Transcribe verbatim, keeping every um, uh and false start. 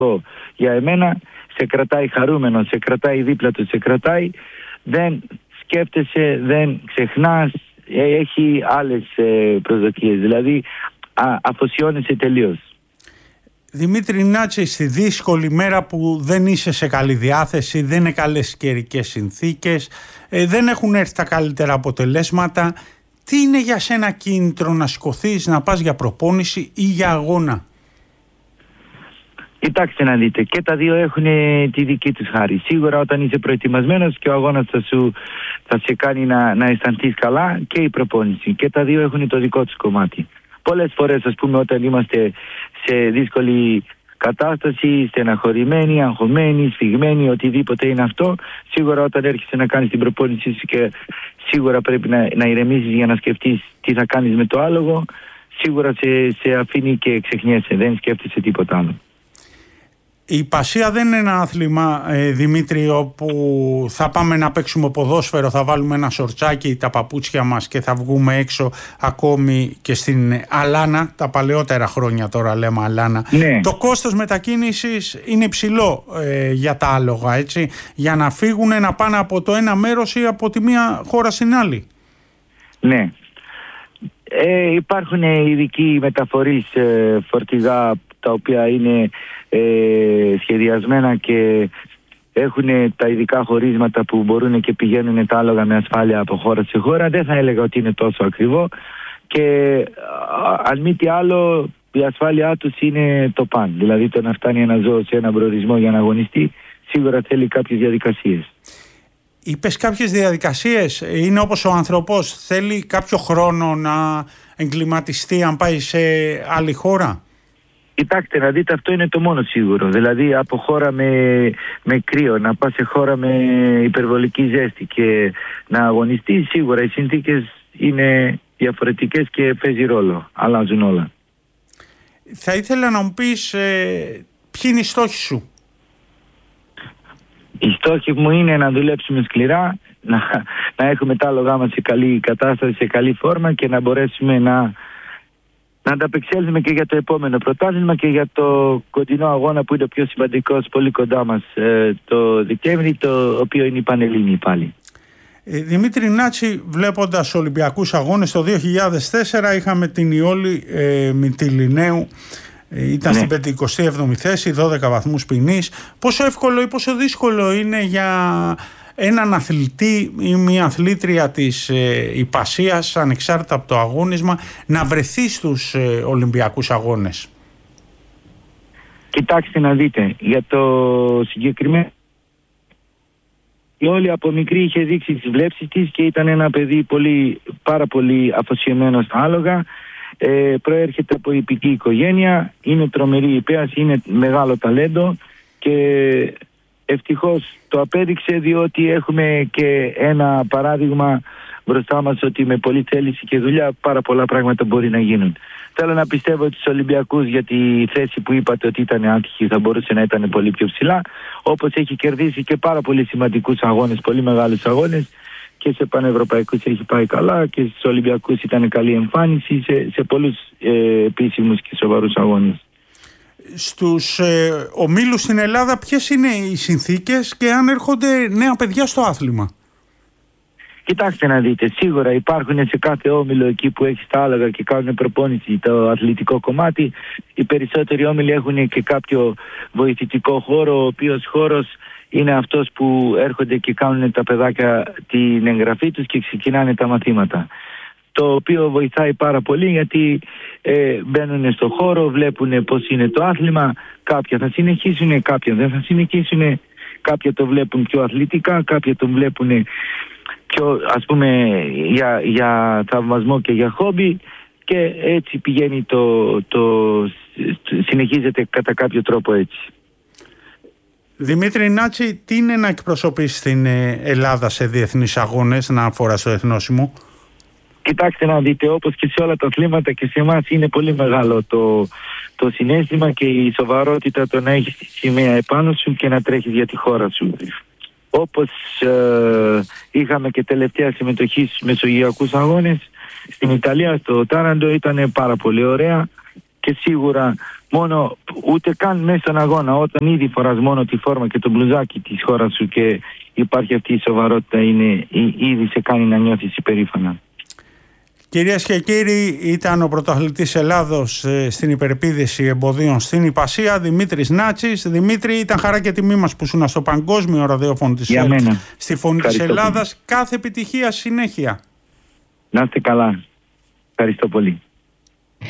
Για εμένα σε κρατάει χαρούμενο, σε κρατάει δίπλα του, σε κρατάει, δεν σκέφτεσαι, δεν ξεχνάς, έχει άλλες προσδοκίες, δηλαδή α, αφοσιώνεσαι τελείως. Δημήτρη Νάτση, στη δύσκολη μέρα που δεν είσαι σε καλή διάθεση, δεν είναι καλές καιρικές συνθήκες, ε, δεν έχουν έρθει τα καλύτερα αποτελέσματα, τι είναι για σένα κίνητρο να σηκωθείς, να πας για προπόνηση ή για αγώνα? Κοιτάξτε να δείτε, και τα δύο έχουν τη δική τους χάρη. Σίγουρα όταν είσαι προετοιμασμένος και ο αγώνας θα, σου, θα σε κάνει να, να αισθανθείς καλά, και η προπόνηση. Και τα δύο έχουν το δικό τους κομμάτι. Πολλές φορές, ας πούμε, όταν είμαστε σε δύσκολη κατάσταση, στεναχωρημένοι, αγχωμένοι, σφιγμένοι, οτιδήποτε είναι αυτό, σίγουρα όταν έρχεσαι να κάνεις την προπόνησή σου και σίγουρα πρέπει να, να ηρεμήσεις για να σκεφτείς τι θα κάνεις με το άλογο, σίγουρα σε, σε αφήνει και ξεχνιέσαι, δεν σκέφτεσαι τίποτα άλλο. Η Ιππασία δεν είναι ένα άθλημα, ε, Δημήτρη, όπου θα πάμε να παίξουμε ποδόσφαιρο, θα βάλουμε ένα σορτσάκι, τα παπούτσια μας και θα βγούμε έξω, ακόμη και στην Αλάνα, τα παλαιότερα χρόνια τώρα λέμε Αλάνα. Ναι. Το κόστος μετακίνησης είναι υψηλό ε, για τα άλογα, έτσι, για να φύγουν, να πάνε από το ένα μέρος ή από τη μία χώρα στην άλλη. Ναι. Ε, υπάρχουν ειδικοί μεταφορείς ε, φορτηγά, τα οποία είναι ε, σχεδιασμένα και έχουν τα ειδικά χωρίσματα που μπορούν και πηγαίνουν τα άλογα με ασφάλεια από χώρα σε χώρα. Δεν θα έλεγα ότι είναι τόσο ακριβό και α, αν μη τι άλλο η ασφάλειά τους είναι το παν. Δηλαδή το να φτάνει ένα ζώο σε έναν προορισμό για να αγωνιστεί σίγουρα θέλει κάποιες διαδικασίες. Είπες κάποιες διαδικασίες, είναι όπως ο άνθρωπος, θέλει κάποιο χρόνο να εγκληματιστεί αν πάει σε άλλη χώρα? Κοιτάξτε να δείτε, αυτό είναι το μόνο σίγουρο. Δηλαδή από χώρα με, με κρύο να πας σε χώρα με υπερβολική ζέστη και να αγωνιστεί, σίγουρα οι συνθήκες είναι διαφορετικές και παίζει ρόλο, αλλάζουν όλα. Θα ήθελα να μου πεις ε, ποιοι είναι οι στόχοι σου? Οι στόχοι μου είναι να δουλέψουμε σκληρά, να, να έχουμε τα άλογά μας σε καλή κατάσταση, σε καλή φόρμα και να μπορέσουμε να να ανταπεξέλθουμε και για το επόμενο πρωτάθλημα και για το κοντινό αγώνα που είναι ο πιο σημαντικός, πολύ κοντά μας, ε, το Δεκέμβρη, το οποίο είναι η Πανελλήνιη πάλι. Ε, Δημήτρη Νάτση, βλέποντας Ολυμπιακούς αγώνες το δύο χιλιάδες τέσσερα είχαμε την Ιόλη ε, Μυτιληναίου, ε, ήταν ναι. στην πενηκοστή έβδομη θέση, δώδεκα βαθμούς ποινής. Πόσο εύκολο ή πόσο δύσκολο είναι για έναν αθλητή ή μια αθλήτρια της ε, Ιππασίας, ανεξάρτητα από το αγώνισμα, να βρεθεί στους ε, Ολυμπιακούς αγώνες? Κοιτάξτε να δείτε, για το συγκεκριμένο, η Όλη από μικρή είχε δείξει τις βλέψεις της και ήταν ένα παιδί πολύ, πάρα πολύ αφοσιωμένο στα άλογα. Ε, προέρχεται από ιππική οικογένεια, είναι τρομερή ιππέας, είναι μεγάλο ταλέντο και ευτυχώς το απέδειξε, διότι έχουμε και ένα παράδειγμα μπροστά μας ότι με πολλή θέληση και δουλειά πάρα πολλά πράγματα μπορεί να γίνουν. Θέλω να πιστεύω ότι στους Ολυμπιακούς, για τη θέση που είπατε ότι ήταν άτυχη, θα μπορούσε να ήταν πολύ πιο ψηλά, όπως έχει κερδίσει και πάρα πολύ σημαντικούς αγώνες, πολύ μεγάλους αγώνες, και σε πανευρωπαϊκούς έχει πάει καλά και στους Ολυμπιακούς ήταν καλή εμφάνιση σε, σε πολλούς ε, επίσημους και σοβαρούς αγώνες. Στους ε, ομίλους στην Ελλάδα ποιες είναι οι συνθήκες και αν έρχονται νέα παιδιά στο άθλημα? Κοιτάξτε να δείτε, σίγουρα υπάρχουν σε κάθε όμιλο εκεί που έχει τα άλογα και κάνουν προπόνηση το αθλητικό κομμάτι. Οι περισσότεροι όμιλοι έχουν και κάποιο βοηθητικό χώρο, ο οποίος χώρος είναι αυτός που έρχονται και κάνουν τα παιδάκια την εγγραφή τους και ξεκινάνε τα μαθήματα. Το οποίο βοηθάει πάρα πολύ, γιατί ε, μπαίνουν στο χώρο, βλέπουν πώς είναι το άθλημα, κάποια θα συνεχίσουν, κάποια δεν θα συνεχίσουν, κάποια το βλέπουν πιο αθλητικά, κάποια το βλέπουν πιο, ας πούμε, για, για θαυμασμό και για χόμπι, και έτσι πηγαίνει το, το, συνεχίζεται κατά κάποιο τρόπο έτσι. Δημήτρη Νάτση, τι είναι να εκπροσωπείς στην Ελλάδα σε διεθνείς αγώνες, να αφοράς το εθνόσημο? Κοιτάξτε να δείτε, όπως και σε όλα τα αθλήματα και σε εμάς είναι πολύ μεγάλο το, το συναίσθημα και η σοβαρότητα το να έχεις τη σημαία επάνω σου και να τρέχεις για τη χώρα σου. Όπως ε, είχαμε και τελευταία συμμετοχή στους μεσογειακούς αγώνες στην Ιταλία, στο Τάραντο, ήταν πάρα πολύ ωραία και σίγουρα μόνο ούτε καν μέσα στον αγώνα, όταν ήδη φοράς μόνο τη φόρμα και το μπλουζάκι της χώρας σου και υπάρχει αυτή η σοβαρότητα, είναι, ήδη σε κάνει να νιώθεις υπερήφανα. Κυρίες και κύριοι, ήταν ο πρωταθλητής Ελλάδος στην υπερπήδηση εμποδίων στην Ιππασία, Δημήτρης Νάτσης. Δημήτρη, ήταν χαρά και τιμή μας που ήσουν στο παγκόσμιο ραδιόφωνο της ΕΛ, στη Φωνή Ευχαριστώ της Ελλάδας. Πολύ. Κάθε επιτυχία συνέχεια. Να είστε καλά. Ευχαριστώ πολύ.